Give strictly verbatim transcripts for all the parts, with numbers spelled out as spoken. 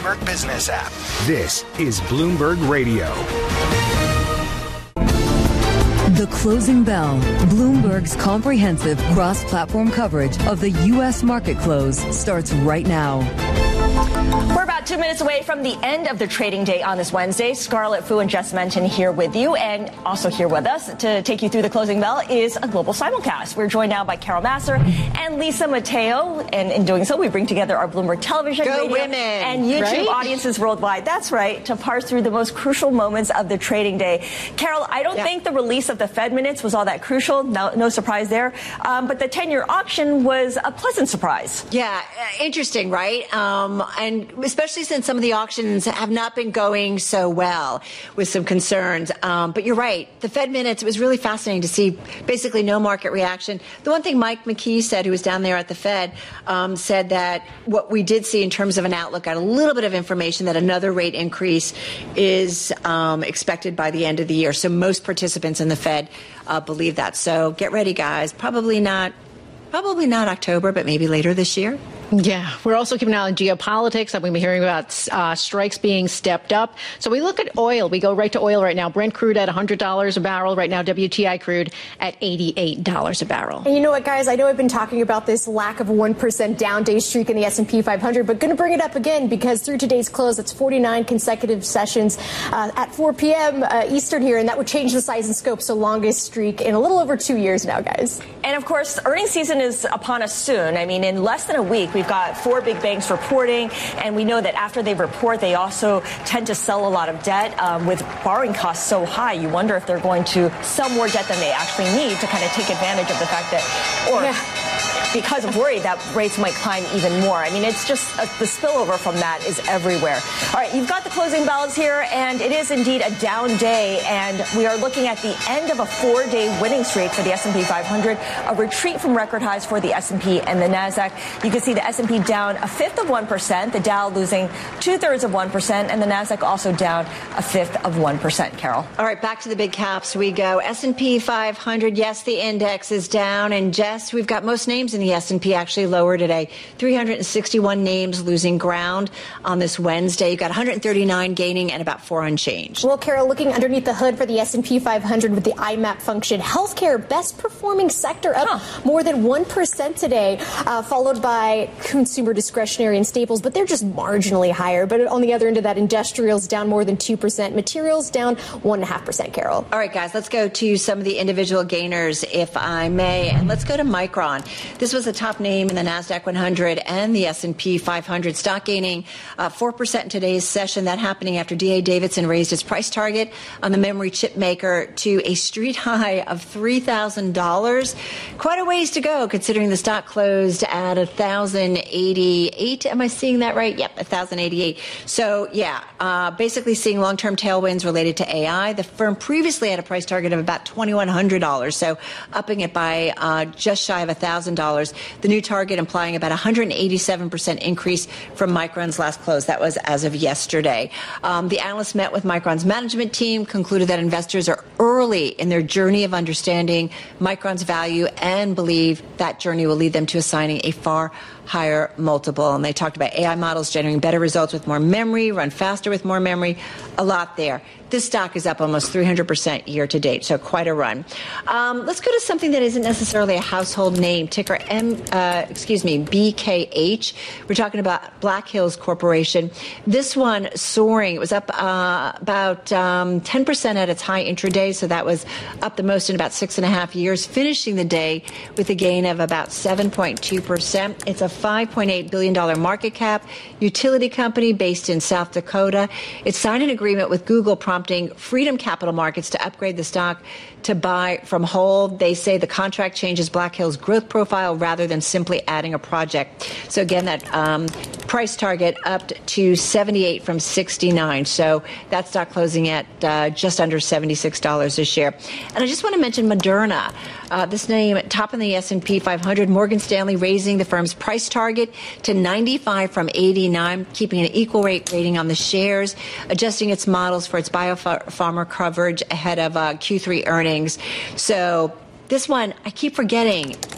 Bloomberg Business app. This is Bloomberg Radio. The Closing Bell, Bloomberg's comprehensive cross-platform coverage of the U S market close starts right now. We're about two minutes away from the end of the trading day on this Wednesday. Scarlett Fu and Jess Menton here with you, and also here with us to take you through the Closing Bell is a global simulcast. We're joined now by Carol Massar and Lisa Mateo, and in doing so, we bring together our Bloomberg Television, Go radio, women, and YouTube right? audiences worldwide. That's right, to parse through the most crucial moments of the trading day. Carol, I don't yeah. think the release of the Fed minutes was all that crucial. No, no surprise there. Um, but the ten-year auction was a pleasant surprise. Yeah, interesting, right? Um, and especially since some of the auctions have not been going so well with some concerns. Um, but you're right. The Fed minutes, it was really fascinating to see basically no market reaction. The one thing Mike McKee said, who was down there at the Fed, um, said that what we did see in terms of an outlook, got a little bit of information that another rate increase is um, expected by the end of the year. So most participants in the Fed uh, believe that. So get ready, guys. Probably not, probably not October, but maybe later this year. Yeah, we're also keeping an eye on geopolitics. I've been hearing about uh, strikes being stepped up. So we look at oil. We go right to oil right now. Brent crude at one hundred dollars a barrel. Right now, W T I crude at eighty-eight dollars a barrel. And you know what, guys? I know I've been talking about this lack of a one percent down day streak in the S and P five hundred, but going to bring it up again because through today's close, it's forty-nine consecutive sessions uh, at four p.m. Uh, Eastern here, and that would change the size and scope. So longest streak in a little over two years now, guys. And, of course, earnings season is upon us soon. I mean, in less than a week, we've got four big banks reporting, and we know that after they report, they also tend to sell a lot of debt. Um, with borrowing costs so high, you wonder if they're going to sell more debt than they actually need to kind of take advantage of the fact that, or yeah. because of worry that rates might climb even more. I mean, it's just uh, the spillover from that is everywhere. All right, you've got the closing bells here, and it is indeed a down day, and we are looking at the end of a four-day winning streak for the S and P five hundred, a retreat from record highs for the S and P and the NASDAQ. You can see the S and P down a fifth of one percent, the Dow losing two-thirds of one percent, and the NASDAQ also down a fifth of one percent, Carol. All right, back to the big caps we go. S and P five hundred, yes, the index is down, and Jess, we've got most names in the S and P actually lower today. three hundred sixty-one names losing ground on this Wednesday. You've got one hundred thirty-nine gaining and about four unchanged. Well, Carol, looking underneath the hood for the S and P five hundred with the I MAP function, healthcare, best performing sector, up huh. more than one percent today, uh, followed by consumer discretionary and staples, but they're just marginally higher. But on the other end of that, industrials down more than two percent, materials down one point five percent, Carol. All right, guys, let's go to some of the individual gainers, if I may. And let's go to Micron. This was a top name in the NASDAQ one hundred and the S and P five hundred. Stock gaining uh, four percent in today's session. That happening after D A. Davidson raised its price target on the memory chip maker to a street high of three thousand dollars. Quite a ways to go, considering the stock closed at one thousand eighty-eight. Am I seeing that right? Yep, one thousand eighty-eight. So, yeah, uh, basically seeing long-term tailwinds related to A I. The firm previously had a price target of about two thousand one hundred dollars, so upping it by uh, just shy of one thousand dollars. The new target implying about one hundred eighty-seven percent increase from Micron's last close. That was as of yesterday. Um, the analysts met with Micron's management team, concluded that investors are early in their journey of understanding Micron's value and believe that journey will lead them to assigning a far higher multiple. And they talked about A I models generating better results with more memory, run faster with more memory, a lot there. This stock is up almost three hundred percent year to date, so quite a run. Um, let's go to something that isn't necessarily a household name, ticker M, uh, excuse me, B K H. We're talking about Black Hills Corporation. This one soaring. It was up uh, about um, ten percent at its high intraday, so that was up the most in about six and a half years, finishing the day with a gain of about seven point two percent. It's a five point eight billion dollars market cap utility company based in South Dakota. It signed an agreement with Google, prompting Freedom Capital Markets to upgrade the stock to buy from hold. They say the contract changes Black Hill's growth profile rather than simply adding a project. So again, that um, price target upped to seventy-eight from sixty-nine. So that stock closing at uh, just under seventy-six dollars a share. And I just want to mention Moderna. Uh, this name top in the S and P five hundred. Morgan Stanley raising the firm's price target to ninety-five from eighty-nine, keeping an equal rate rating on the shares, adjusting its models for its biopharma coverage ahead of uh, Q three earnings. So this one, I keep forgetting.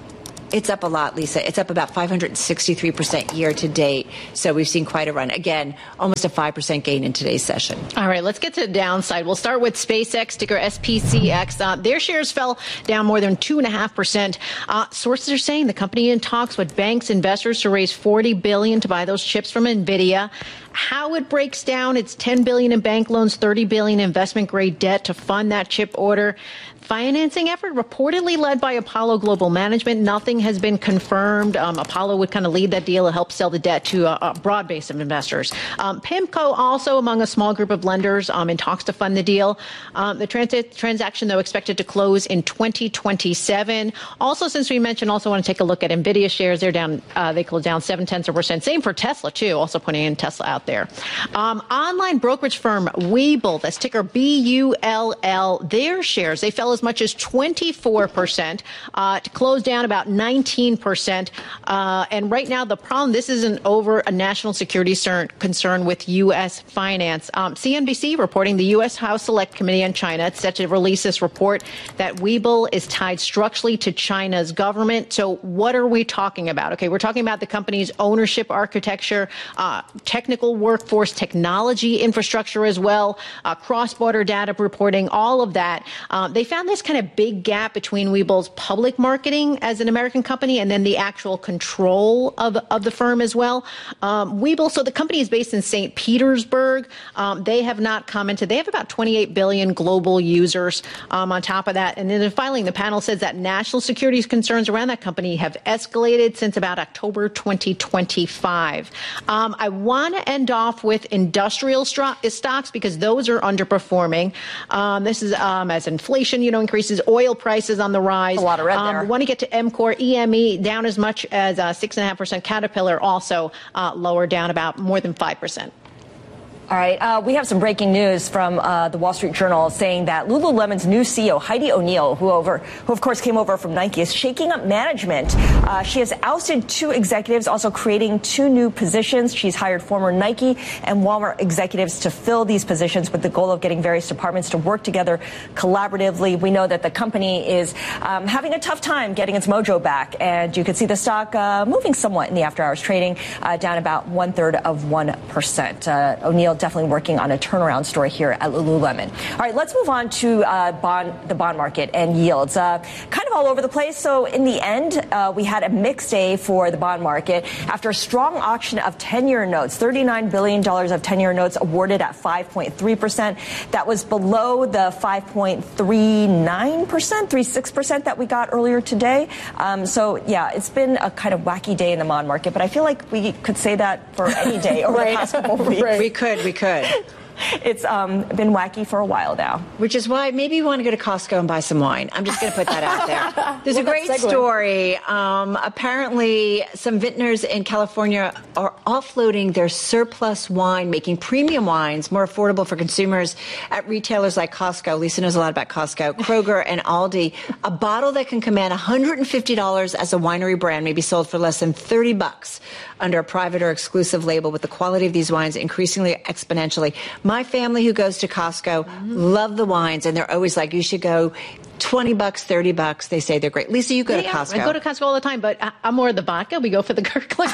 It's up a lot, Lisa. It's up about five hundred sixty-three percent year to date. So we've seen quite a run. Again, almost a five percent gain in today's session. All right, let's get to the downside. We'll start with SpaceX, ticker S P C X. Uh, their shares fell down more than two point five percent. Uh, sources are saying the company in talks with banks, investors to raise forty billion dollars to buy those chips from NVIDIA. How it breaks down, it's ten billion dollars in bank loans, thirty billion dollars investment-grade debt to fund that chip order. Financing effort reportedly led by Apollo Global Management. Nothing has been confirmed. Um, Apollo would kind of lead that deal to help sell the debt to a, a broad base of investors. Um, PIMCO also among a small group of lenders um, in talks to fund the deal. Um, the trans- transaction, though, expected to close in twenty twenty-seven. Also, since we mentioned, also want to take a look at NVIDIA shares. They're down. Uh, they closed down seven tenths of a percent. Same for Tesla, too. Also putting in Tesla out there. Um, online brokerage firm Webull, that's ticker B U L L. Their shares, they fell as much as twenty-four percent uh, to close down about nineteen percent. Uh, and right now, the problem, this isn't over a national security cern- concern with U S finance. Um, C N B C reporting the U S House Select Committee on China. It's set to release this report that Webull is tied structurally to China's government. So what are we talking about? Okay, we're talking about the company's ownership architecture, uh, technical workforce, technology infrastructure as well, uh, cross-border data reporting, all of that. Um, they found this kind of big gap between Webull's public marketing as an American company and then the actual control of, of the firm as well. Um, Webull, so the company is based in Saint Petersburg. Um, they have not commented. They have about twenty-eight billion global users um, on top of that. And then finally, the panel says that national security concerns around that company have escalated since about October twenty twenty-five. Um, I want to end off with industrial stro- stocks because those are underperforming. Um, this is um, as inflation, you know, increases, oil prices on the rise. A lot of red um, there. We want to get to EMCOR, E M E down as much as uh, six point five percent. Caterpillar also uh, lower down about more than five percent. All right. Uh, we have some breaking news from uh, the Wall Street Journal saying that Lululemon's new C E O, Heidi O'Neill, who over, who of course came over from Nike, is shaking up management. Uh, she has ousted two executives, also creating two new positions. She's hired former Nike and Walmart executives to fill these positions with the goal of getting various departments to work together collaboratively. We know that the company is um, having a tough time getting its mojo back, and you can see the stock uh, moving somewhat in the after-hours trading, uh, down about one-third of one percent. Uh, O'Neill definitely working on a turnaround story here at Lululemon. All right, let's move on to uh, bond, the bond market and yields. Uh, kind of all over the place. So in the end, uh, we had a mixed day for the bond market after a strong auction of ten-year notes. thirty-nine billion dollars of ten-year notes awarded at five point three percent. That was below the five point three nine percent, three point six percent that we got earlier today. Um, so, yeah, it's been a kind of wacky day in the bond market, but I feel like we could say that for any day over right. the past couple of weeks. Right. We could. We could. It's um, been wacky for a while now. Which is why maybe you want to go to Costco and buy some wine. I'm just going to put that out there. There's well, a great story. Um, apparently, some vintners in California are offloading their surplus wine, making premium wines more affordable for consumers at retailers like Costco. Lisa knows a lot about Costco, Kroger, and Aldi. A bottle that can command one hundred fifty dollars as a winery brand may be sold for less than thirty bucks under a private or exclusive label, with the quality of these wines increasingly exponentially. My family who goes to Costco mm-hmm. love the wines, and they're always like, you should go twenty bucks, thirty bucks. They say they're great. Lisa, you go yeah, to Costco. I go to Costco all the time, but I, I'm more of the vodka. We go for the Kirkland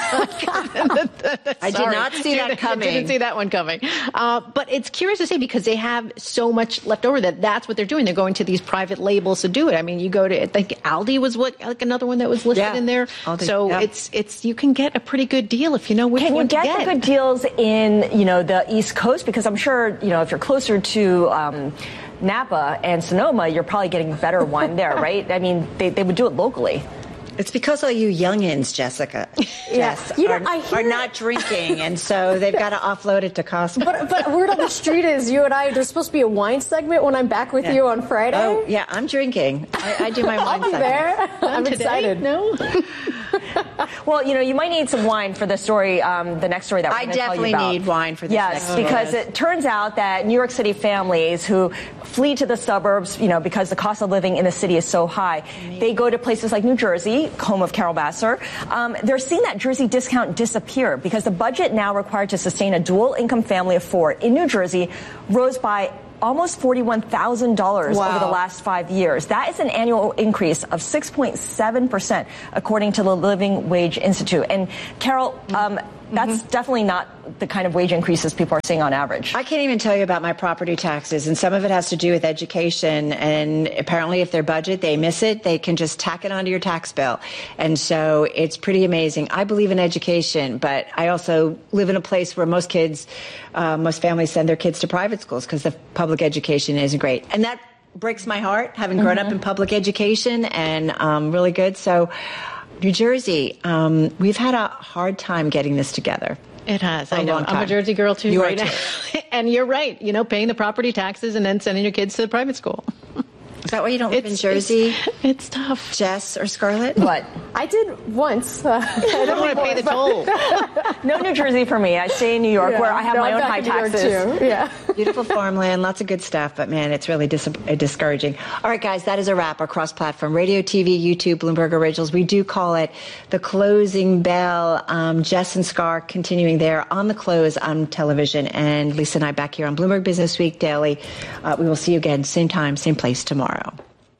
vodka. I did not see that coming. I didn't see that one coming. Uh, but it's curious to see because they have so much left over that that's what they're doing. They're going to these private labels to do it. I mean, you go to, I think Aldi was what, like another one that was listed yeah. in there. Aldi, so yeah. it's, it's, you can get a pretty good deal if you know which Can one you get, to get the good deals in, you know, the East Coast? Because I'm sure, you know, if you're closer to um, Napa and Sonoma, you're probably getting better wine there, right? I mean, they, they would do it locally. It's because all you youngins, Jessica, yes, you know, are, I hear are not drinking, and so they've got to offload it to Costco. But, but word on the street is you and I, there's supposed to be a wine segment when I'm back with yeah. you on Friday. Oh, yeah, I'm drinking. I, I do my wine I'll be segment. there. I'm today? excited. No. Well, you know, you might need some wine for the story, um, the next story that we're I going to tell you definitely about. need wine for this yes, next story. because it turns out that New York City families who flee to the suburbs, you know, because the cost of living in the city is so high, Amazing. They go to places like New Jersey, home of Carol Vassar. Um, they're seeing that Jersey discount disappear because the budget now required to sustain a dual income family of four in New Jersey rose by almost forty-one thousand dollars Wow. over the last five years. That is an annual increase of six point seven percent, according to the Living Wage Institute. And Carol, um, that's mm-hmm. definitely not the kind of wage increases people are seeing on average. I can't even tell you about my property taxes, and some of it has to do with education. And apparently if their budget, they miss it, they can just tack it onto your tax bill. And so it's pretty amazing. I believe in education, but I also live in a place where most kids, uh, most families send their kids to private schools because the public education isn't great. And that breaks my heart, having grown mm-hmm. up in public education, and um, really good. So New Jersey, um, we've had a hard time getting this together. It has. I know. I'm a Jersey girl, too, you right are now. too. And you're right. You know, paying the property taxes and then sending your kids to the private school. Is that why you don't live it's, in Jersey? It's, it's tough. Jess or Scarlett? What? I did once. Uh, I don't want to pay the toll. No New Jersey for me. I stay in New York, yeah. where I have no, my I'm own back high in New York taxes. too. Yeah. Beautiful farmland, lots of good stuff, but man, it's really dis- uh, discouraging. All right, guys, that is a wrap across platform, radio, T V, YouTube, Bloomberg Originals. We do call it the closing bell. Um, Jess and Scar continuing there on the close on television, and Lisa and I back here on Bloomberg Business Week Daily. Uh, we will see you again, same time, same place tomorrow.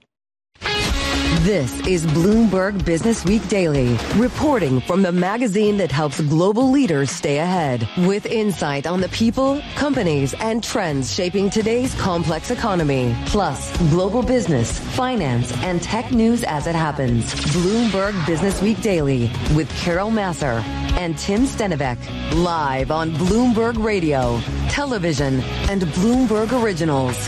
This is Bloomberg Business Week Daily, reporting from the magazine that helps global leaders stay ahead, with insight on the people, companies, and trends shaping today's complex economy, plus global business, finance, and tech news as it happens. Bloomberg Business Week Daily with Carol Massar and Tim Stenivek, live on Bloomberg Radio, television, and Bloomberg Originals.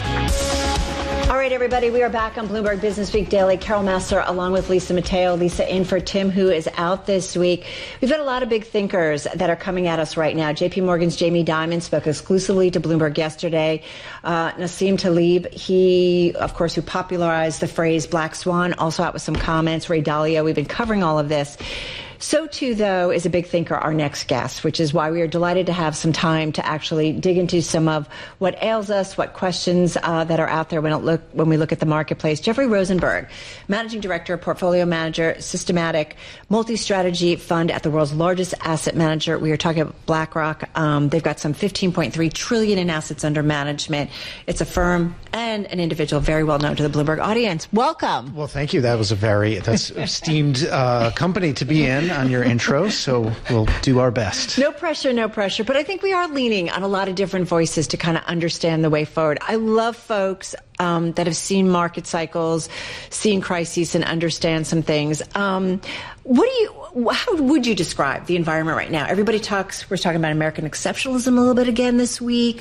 All right, everybody, we are back on Bloomberg Business Week Daily. Carol Massar along with Lisa Mateo. Lisa in for Tim, who is out this week. We've got a lot of big thinkers that are coming at us right now. J P Morgan's Jamie Dimon spoke exclusively to Bloomberg yesterday. Uh, Nassim Taleb, he, of course, who popularized the phrase Black Swan, also out with some comments. Ray Dalio, we've been covering all of this. So, too, though, is a big thinker, our next guest, which is why we are delighted to have some time to actually dig into some of what ails us, what questions uh, that are out there when, it look, when we look at the marketplace. Jeffrey Rosenberg, Managing Director, Portfolio Manager, Systematic Multi-Strategy Fund at the world's largest asset manager. We are talking about BlackRock. Um, they've got some fifteen point three trillion dollars in assets under management. It's a firm and an individual very well known to the Bloomberg audience. Welcome. Well, thank you. That was a very that's esteemed uh, company to be in on your intro, so we'll do our best. No pressure, no pressure. But I think we are leaning on a lot of different voices to kind of understand the way forward. I love folks um, that have seen market cycles, seen crises, and understand some things. Um, what do you? How would you describe the environment right now? Everybody talks. We're talking about American exceptionalism a little bit again this week.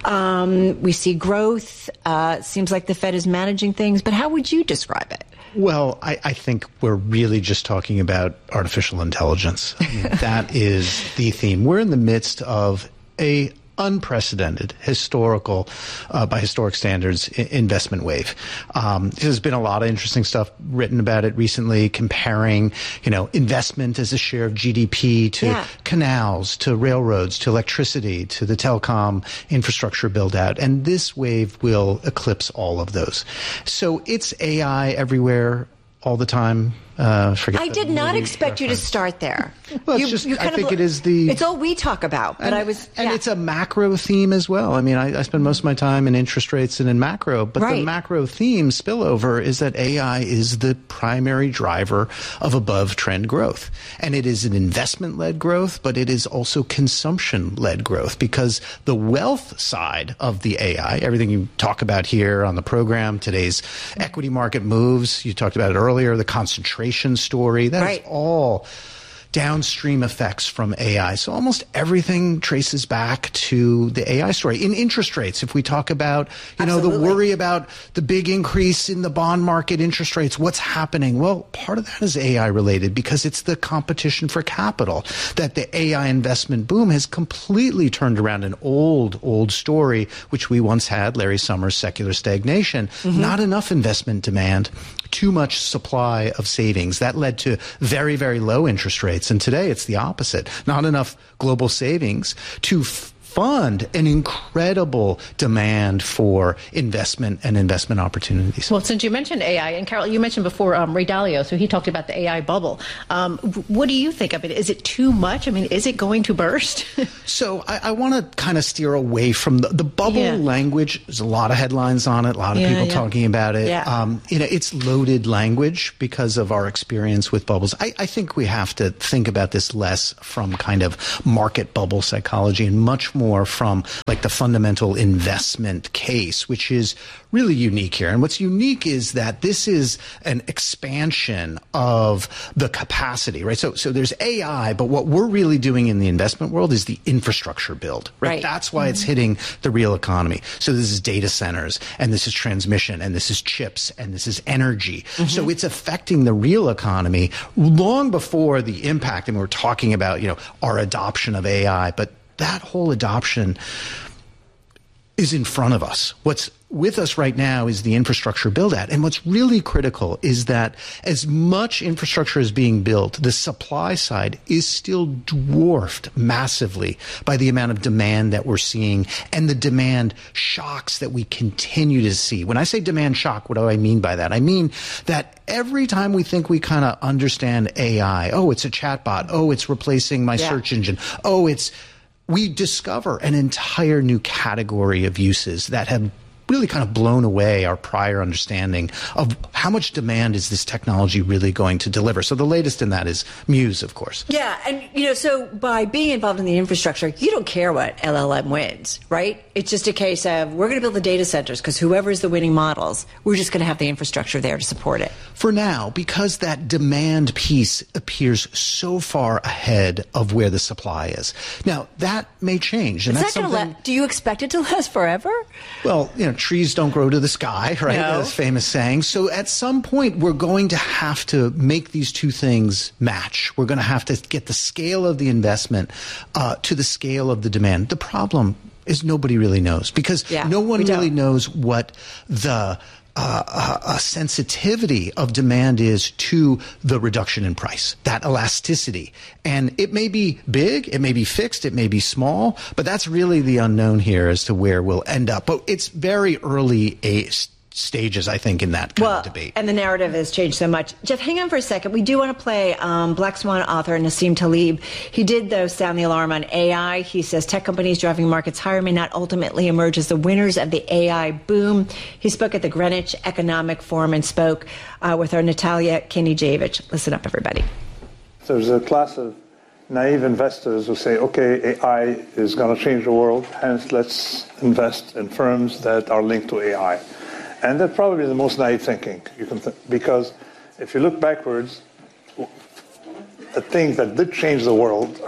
Um, we see growth. Uh, seems like the Fed is managing things. But how would you describe it? Well, I, I think we're really just talking about artificial intelligence. I mean, that is the theme. We're in the midst of a unprecedented, historical, uh, by historic standards, I- investment wave. Um, there's been a lot of interesting stuff written about it recently, comparing, you know, investment as a share of G D P to yeah. canals, to railroads, to electricity, to the telecom infrastructure build out. And this wave will eclipse all of those. So it's A I everywhere all the time. Uh, forget I did not expect reference. you to start there. Well, it's you, just, you I think of, it is the... It's all we talk about, but and, I was... And yeah. it's a macro theme as well. I mean, I, I spend most of my time in interest rates and in macro, but right. the macro theme spillover is that A I is the primary driver of above-trend growth. And it is an investment-led growth, but it is also consumption-led growth, because the wealth side of the A I, everything you talk about here on the program, today's equity market moves, you talked about it earlier, the concentration story, that right. is all downstream effects from A I. So almost everything traces back to the A I story. In interest rates, if we talk about, you Absolutely. know, the worry about the big increase in the bond market interest rates, what's happening? Well, part of that is A I related, because it's the competition for capital, that the A I investment boom has completely turned around an old, old story, which we once had, Larry Summers' secular stagnation, mm-hmm. not enough investment demand, too much supply of savings. That led to very, very low interest rates. And today it's the opposite. Not enough global savings, too f- fund an incredible demand for investment and investment opportunities. Well, since you mentioned A I, and Carol, you mentioned before um, Ray Dalio, so he talked about the A I bubble. Um, what do you think of it? Is it too much? I mean, is it going to burst? So I, I want to kind of steer away from the, the bubble yeah. language. There's a lot of headlines on it, a lot of yeah, people yeah. talking about it. Yeah. Um, you know, it's loaded language because of our experience with bubbles. I, I think we have to think about this less from kind of market bubble psychology and much more from like the fundamental investment case, which is really unique here. And what's unique is that this is an expansion of the capacity, right? So, so there's A I, but what we're really doing in the investment world is the infrastructure build, right? Right. That's why mm-hmm. it's hitting the real economy. So this is data centers, and this is transmission, and this is chips, and this is energy. Mm-hmm. So it's affecting the real economy long before the impact. And we're talking about, you know, our adoption of A I, but that whole adoption is in front of us. What's with us right now is the infrastructure build out. And what's really critical is that as much infrastructure is being built, the supply side is still dwarfed massively by the amount of demand that we're seeing and the demand shocks that we continue to see. When I say demand shock, what do I mean by that? I mean that every time we think we kind of understand A I, oh, it's a chatbot, oh, it's replacing my yeah. search engine, oh, it's we discover an entire new category of uses that have really kind of blown away our prior understanding of how much demand is this technology really going to deliver. So the latest in that is Muse, of course. Yeah, and you know, so by being involved in the infrastructure, you don't care what L L M wins, right? It's just a case of we're going to build the data centers because whoever's the winning models, we're just going to have the infrastructure there to support it. For now, because that demand piece appears so far ahead of where the supply is. Now, that may change. And is that's that going to something... last? Do you expect it to last forever? Well, you know, trees don't grow to the sky, right? No. That's famous saying. So at some point, we're going to have to make these two things match. We're going to have to get the scale of the investment uh, to the scale of the demand. The problem is nobody really knows because yeah, no one we really don't. knows what the Uh, a, a sensitivity of demand is to the reduction in price, that elasticity. And it may be big, it may be fixed, it may be small, but that's really the unknown here as to where we'll end up. But it's very early a, stages, I think, in that kind well, of debate. And the narrative has changed so much. Jeff, hang on for a second. We do want to play um, Black Swan author Nassim Taleb. He did, though, sound the alarm on A I. He says tech companies driving markets higher may not ultimately emerge as the winners of the A I boom. He spoke at the Greenwich Economic Forum and spoke uh, with our Natalia Kinijevic. Listen up, everybody. There's a class of naive investors who say, okay, A I is going to change the world, hence let's invest in firms that are linked to A I. And that's probably the most naive thinking you can, th- because if you look backwards, a thing that did change the world,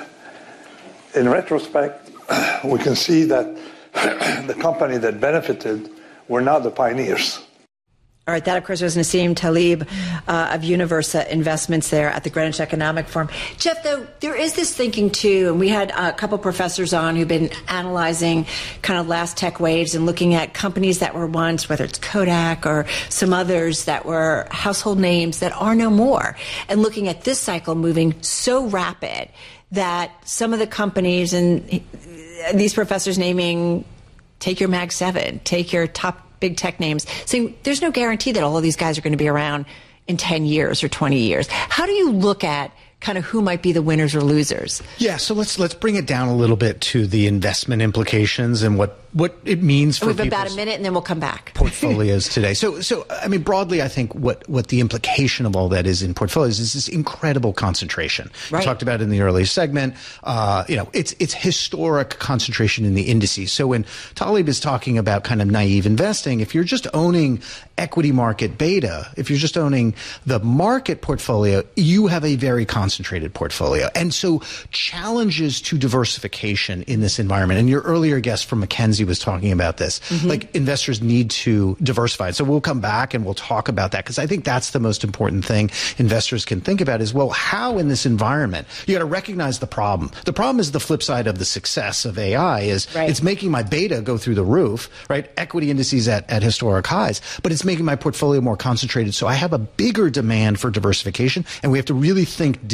in retrospect, we can see that the company that benefited were not the pioneers. All right, that, of course, was Nassim Taleb uh, of Universa Investments there at the Greenwich Economic Forum. Jeff, though, there is this thinking, too, and we had a couple professors on who've been analyzing kind of last tech waves and looking at companies that were once, whether it's Kodak or some others that were household names that are no more, and looking at this cycle moving so rapid that some of the companies, and these professors naming, take your Mag seven, take your top big tech names, saying there's no guarantee that all of these guys are going to be around in ten years or twenty years. How do you look at kind of who might be the winners or losers? Yeah, so let's let's bring it down a little bit to the investment implications and what, what it means for We've people's about a minute, and then we'll come back. portfolios today. So, so I mean, broadly, I think what, what the implication of all that is in portfolios is this incredible concentration. Right. We talked about it in the earlier segment. Uh, you know, it's it's historic concentration in the indices. So when Taleb is talking about kind of naive investing, if you're just owning equity market beta, if you're just owning the market portfolio, you have a very concentrated portfolio. And so challenges to diversification in this environment, and your earlier guest from McKinsey was talking about this, mm-hmm. like investors need to diversify. So we'll come back and we'll talk about that because I think that's the most important thing investors can think about is, well, how in this environment, you got to recognize the problem. The problem is the flip side of the success of A I is right. It's making my beta go through the roof, right? Equity indices at, at historic highs, but it's making my portfolio more concentrated. So I have a bigger demand for diversification, and we have to really think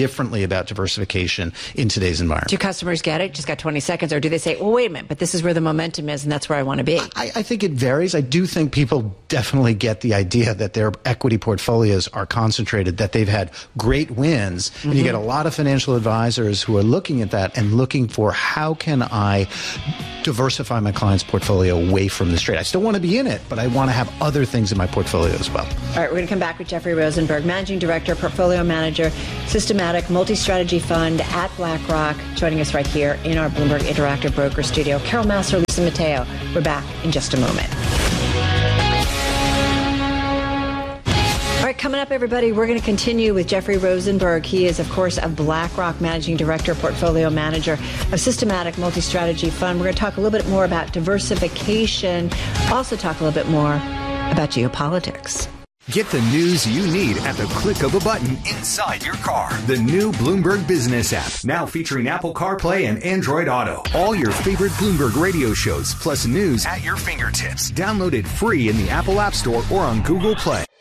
differently about diversification in today's environment. Do customers get it? Just got twenty seconds. Or do they say, well, wait a minute, but this is where the momentum is and that's where I want to be? I, I think it varies. I do think people definitely get the idea that their equity portfolios are concentrated, that they've had great wins. Mm-hmm. And you get a lot of financial advisors who are looking at that and looking for how can I diversify my client's portfolio away from this trade. I still want to be in it, but I want to have other things in my portfolio as well. All right, we're going to come back with Jeffrey Rosenberg, Managing Director, Portfolio Manager, Systematic Multi-Strategy Fund at BlackRock, joining us right here in our Bloomberg Interactive Broker Studio. Carol Massar, Lisa Mateo. We're back in just a moment. All right, coming up, everybody, we're going to continue with Jeffrey Rosenberg. He is, of course, a BlackRock Managing Director, Portfolio Manager, a Systematic Multi-Strategy Fund. We're going to talk a little bit more about diversification, also talk a little bit more about geopolitics. Get the news you need at the click of a button inside your car. The new Bloomberg Business app, now featuring Apple CarPlay and Android Auto. All your favorite Bloomberg radio shows, plus news at your fingertips. Download it free in the Apple App Store or on Google Play.